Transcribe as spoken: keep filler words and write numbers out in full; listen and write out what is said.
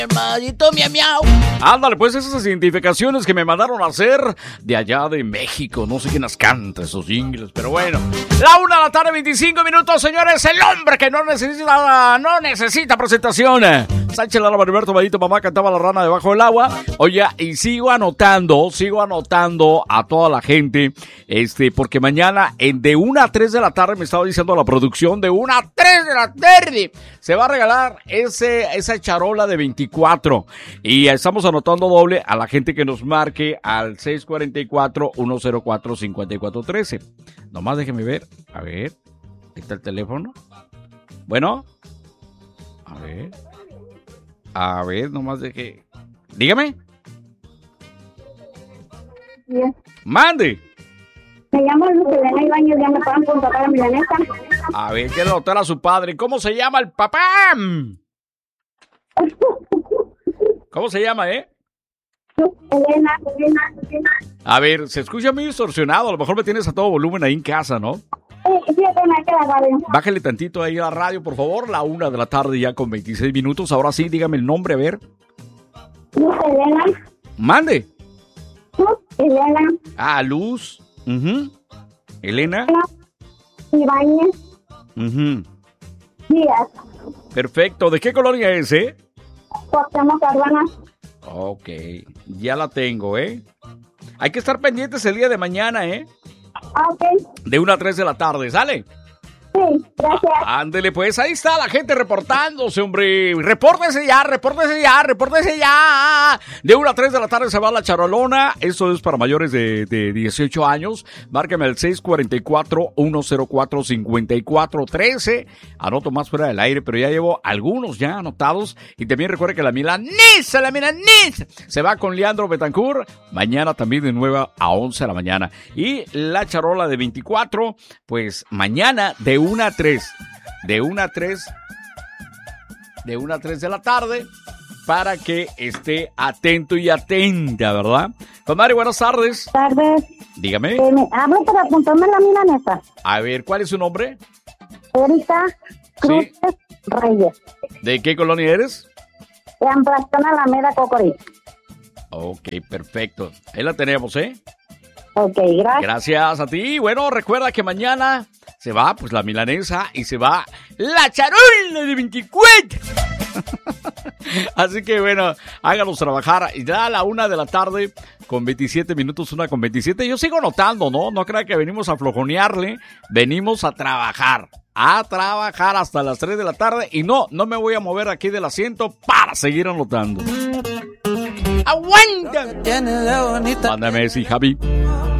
Hermanito, miau, miau. Ándale, pues esas identificaciones que me mandaron a hacer de allá de México. No sé quién las canta, esos jingles, pero bueno. La una de la tarde, veinticinco minutos, señores. El hombre que no necesita, no necesita presentación. Sánchez Lara, Mariberto, Vadito, mamá cantaba la rana debajo del agua. Oye, y sigo anotando, sigo anotando a toda la gente, este, porque mañana en de una a tres de la tarde, me estaba diciendo la producción, de una a tres de la tarde, se va a regalar ese, esa charola de veinticuatro. Y estamos anotando doble a la gente que nos marque al seis cuatro cuatro, uno cero cuatro, cinco cuatro uno tres. Nomás déjeme ver, a ver, ahí está el teléfono. Bueno, a ver. A ver, nomás de que... Dígame. Bien. Mande. Me llamo Luz Elena Ibañez, ya me pagan por papá de milanesa. A ver, quiero notar a su padre. ¿Cómo se llama el papá? ¿Cómo se llama, eh? Elena, Elena, Elena. A ver, se escucha muy distorsionado. A lo mejor me tienes a todo volumen ahí en casa, ¿no? Sí, sí, Elena, que la radio. Bájale tantito ahí a la radio, por favor. La una de la tarde ya con veintiséis minutos. Ahora sí, dígame el nombre, a ver. Luz Elena. Mande. Luz Elena. Ah, Luz. Uh-huh. Elena. Ibañez. Uh-huh. Díaz. Perfecto. ¿De qué colonia es, eh? Cuauhtémoc Urbana. Ok, ya la tengo, ¿eh? Hay que estar pendientes el día de mañana, ¿eh? Ah, ok. De una a tres de la tarde, ¿sale? Sí, gracias. Ah, ándele, pues, ahí está la gente reportándose, hombre. Repórtese ya, repórtese ya, repórtese ya. De una a tres de la tarde se va la charolona. Eso es para mayores de, de dieciocho años. Márqueme al seis cuatro cuatro, uno cero cuatro, cinco cuatro uno tres. Anoto más fuera del aire, pero ya llevo algunos ya anotados. Y también recuerde que la milanesa, la milanesa, se va con Leandro Betancourt. Mañana también de nueve a once de la mañana. Y la charola de veinticuatro, pues mañana de una a tres, de una a tres, de una a tres de la tarde, para que esté atento y atenta, ¿verdad? Comadre, buenas tardes. Buenas tardes. Dígame. Eh, me hablo para apuntarme la milanesa. A ver, ¿cuál es su nombre? Erika Cruz Sí. Reyes. ¿De qué colonia eres? De Amplastón Alameda Cocorí. Ok, perfecto. Ahí la tenemos, ¿eh? Ok, gracias. Gracias a ti. Bueno, recuerda que mañana se va, pues, la milanesa y se va la charola de veinticuatro. Así que, bueno, háganos trabajar. Y ya a la una de la tarde con veintisiete minutos, una con veintisiete. Yo sigo notando, ¿no? No crea que venimos a flojonearle. Venimos a trabajar. A trabajar hasta las tres de la tarde. Y no, no me voy a mover aquí del asiento para seguir anotando. ¡Aguanta! Mándame, sí, Javi.